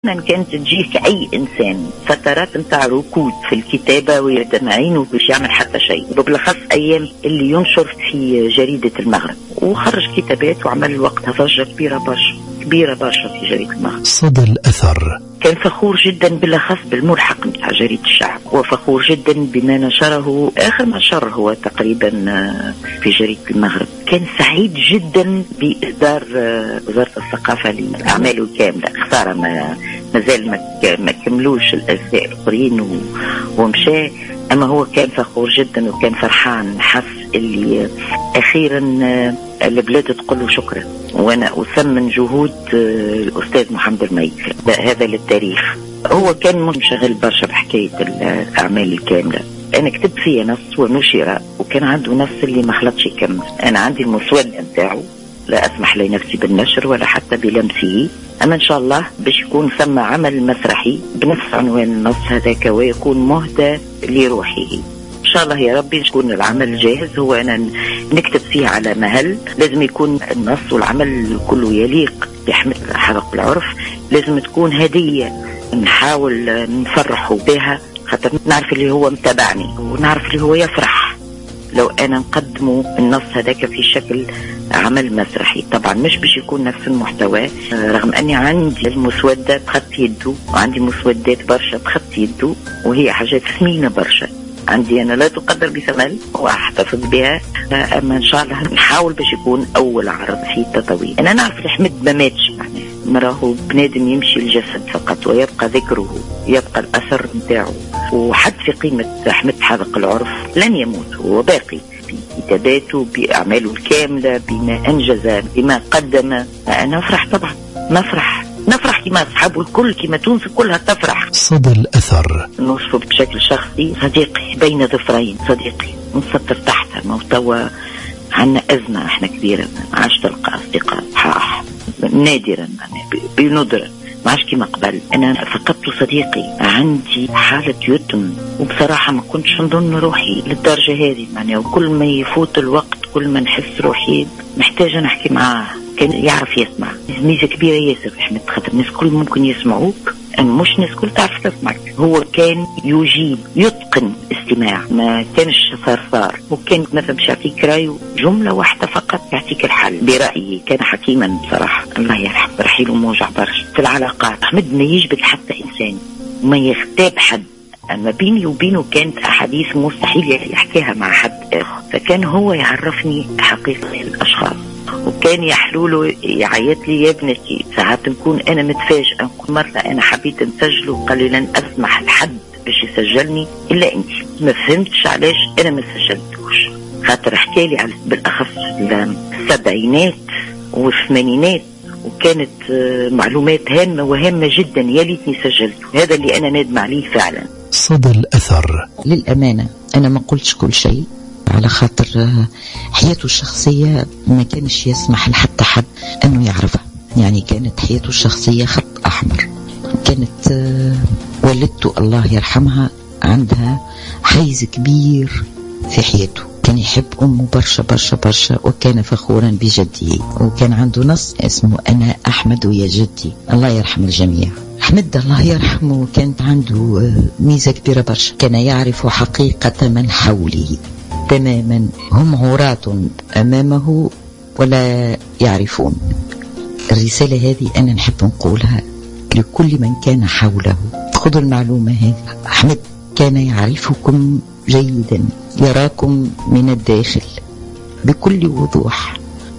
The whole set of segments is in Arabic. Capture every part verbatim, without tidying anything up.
كانت تجيك أي إنسان فترات نتاع ركود في الكتابة ويتمعين وباش يعمل حتى شيء، وبالأخص أيام اللي ينشر في جريدة المغرب، وخرج كتابات وعمل وقتها ضجة كبيرة برشا كبيرة برشا في جريدة المغرب. صدى الأثر كان فخور جدا بالأخص بالملحق نتاع جريدة الشعب، وفخور جدا بما نشره آخر ما نشر هو تقريبا في جريدة المغرب. كان سعيد جدا بإصدار وزارة الثقافة لأعماله كاملة، خسارة ما مازال ما كملوش الأجزاء الآخرين ومشى، أما هو كان فخور جدا وكان فرحان، حس اللي أخيرا البلاد تقول له شكرا. وأنا أثمن جهود الأستاذ محمد المي هذا للتاريخ. هو كان منشغل برشا بحكاية الأعمال الكاملة. أنا كتبت فيها نص ونشر، وكان عنده نص اللي ما خلطش يكمل. أنا عندي المسودة نتاعو، لا أسمح لنفسي بالنشر ولا حتى بلمسه، أما إن شاء الله باش يكون ثم عمل مسرحي بنفس عنوان النص هذاك ويكون مهدى لروحه إن شاء الله يا ربي. يكون العمل جاهز، هو أنا نكتب فيه على مهل، لازم يكون النص والعمل كله يليق بحمد حلق العرف، لازم تكون هدية نحاول نفرحه بها، خاطر نعرف اللي هو متابعني ونعرف اللي هو يفرح لو أنا نقدمه النص هذاك في شكل عمل مسرحي. طبعا مش باش يكون نفس المحتوى، رغم أني عندي المسودة بخط يده وعندي مسودات برشا بخط يده، وهي حاجات ثمينة برشا عندي أنا لا تقدر بثمن وأحتفظ بها، أما إن شاء الله نحاول باش يكون أول عرض في التطوير. أنا نعرف الحمد ما ماتش، مراه بنادم يمشي الجسد فقط ويبقى ذكره، يبقى الأثر نتاعه، وحد في قيمة أحمد حلق العرف لن يموت، هو باقي بكتاباته بأعماله الكاملة بما أنجز بما قدم. أنا أفرح طبعا، نفرح نفرح كما أصحابه الكل، كما تونس كلها تفرح. صدى الأثر نوصفه بشكل شخصي صديقي بين ظفرين، صديقي نسطر تحته، ما توا عنا أزمة احنا كبيرة، ما عادش تلقى أصدقاء صحاح، نادرا بندرة، ما عادش كما قبل. أنا فقدت صديقي، عندي حالة يتم، وبصراحة ما كنتش نظن روحي للدرجة هذه معناها، وكل ما يفوت الوقت كل ما نحس روحي محتاجة نحكي معاه. كان يعرف يسمع، ميزة كبيرة ياسر أحمد، خاطر الناس كل ممكن يسمعوك، أما مش ناس كل تعرف تسمعك. هو كان يجيب، يتقن استماع، ما كانش صرصار، وكان مثلا باش يعطيك رايه جملة واحدة فقط يعطيك الحل برأيه. كان حكيما بصراحة، الله يرحم، رحيله موجع برشا في العلاقات. أحمد ما يجبد حتى إنسان، ما يغتاب حد، أما بيني وبينه كانت أحاديث مستحيل يحكيها مع حد آخر، فكان هو يعرفني حقيقة الأشخاص، وكان يحلوله يعيط لي يا ابنتي. ساعات نكون أنا متفاجئة، نكون مرة أنا حبيت نسجله قال لي لن أسمح لحد باش يسجلني إلا أنت. ما فهمتش علاش أنا ما سجلتوش، خاطر حكى لي على بالأخص السبعينات والثمانينات، وكانت معلومات هامة وهامة جدا، يا ليتني سجلته. هذا اللي أنا نادم عليه فعلا. صدى الأثر للأمانة أنا ما قلتش كل شيء، على خاطر حياته الشخصية ما كانش يسمح لحتى حد أنه يعرفها، يعني كانت حياته الشخصية خط أحمر. كانت والدته الله يرحمها عندها حيز كبير في حياته، كان يحب أمه برشا برشا برشا، وكان فخورا بجده، وكان عنده نص اسمه أنا أحمد ويا جدي، الله يرحم الجميع. أحمد الله يرحمه كانت عنده ميزة كبيرة برشا، كان يعرف حقيقة من حوله تماما، هم عراة أمامه ولا يعرفون. الرسالة هذه أنا نحب نقولها لكل من كان حوله، خذوا المعلومة هذه. أحمد كان يعرفكم جيدا، يراكم من الداخل بكل وضوح،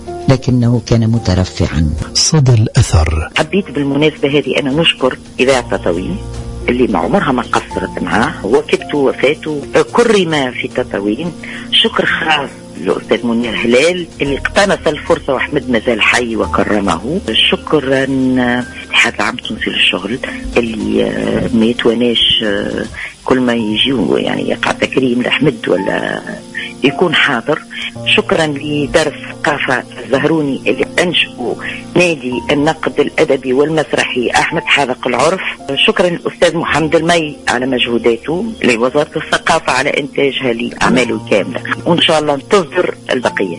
لكنه كان مترفعا. صدى الأثر حبيت بالمناسبة هذه أنا نشكر إذاعة تطاوين اللي ما عمرها ما قصرت معاه، وكبته وفاته كرم في تطاوين. شكر خاص للأستاذ منير هلال اللي اقتنص الفرصة وأحمد مازال حي وكرمه. شكرا اتحاد العام التونسي للشغل اللي ما يتواناش كل ما يجيو يعني يقع تكريم لأحمد ولا يكون حاضر. شكرا لدار الثقافة الزهروني اللي أنشأوا نادي النقد الأدبي والمسرحي أحمد حلق العرف. شكرا للأستاذ محمد المي على مجهوداته، لوزارة الثقافة على إنتاجها لأعماله كاملة، وإن شاء الله تصدر البقية.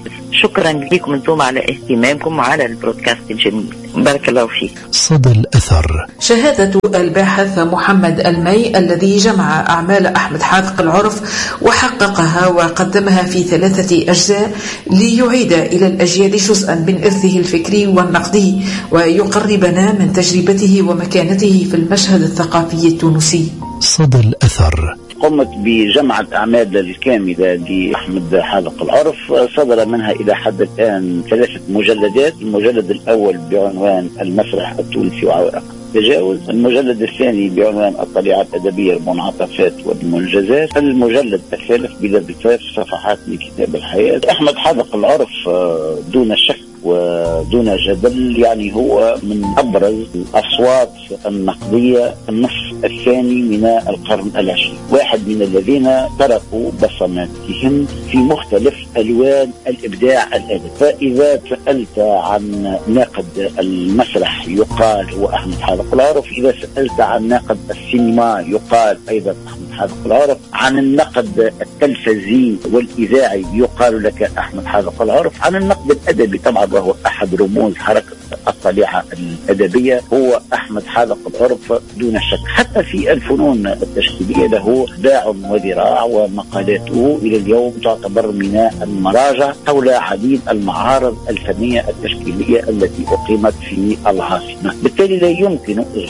شكرا لكم انتم على اهتمامكم وعلى البرودكاست الجميل. بارك الله فيك. صدى الأثر. شهادة الباحث محمد المي الذي جمع أعمال أحمد حاذق العرف وحققها وقدمها في ثلاثة أجزاء ليعيد إلى الأجيال جزءا من إرثه الفكري والنقدي ويقربنا من تجربته ومكانته في المشهد الثقافي التونسي. صدى الأثر. قمت بجمع أعمال الكاملة لأحمد حاذق العرف، صدر منها إلى حد الآن ثلاثة مجلدات. المجلد الأول بعنوان المسرح التونسي وعوائق التجاوز، المجلد الثاني بعنوان الطليعة الأدبية المنعطفات والمنجزات، المجلد الثالث بلبثات صفحات من كتاب الحياة. أحمد حاذق العرف دون شك ودون جدل يعني هو من أبرز الأصوات النقدية النصف الثاني من القرن العشرين، واحد من الذين تركوا بصماتهم في مختلف ألوان الإبداع الأدبي. فإذا سألت عن ناقد المسرح يقال هو أحمد حاذق العرف، إذا سألت عن ناقد السينما يقال أيضا أحمد حاذق العرف، عن النقد التلفزي والإذاعي يقال لك أحمد حاذق العرف، عن النقد الأدبي طبعا وهو أحد رموز حركة الطليعة الأدبية هو أحمد حاذق العرف دون شك. حتى في الفنون التشكيلية له باع وذراع، ومقالاته إلى اليوم تعتبر من المراجع حول عديد المعارض الفنية التشكيلية التي أقيمت في العاصمة. بالتالي لا يمكن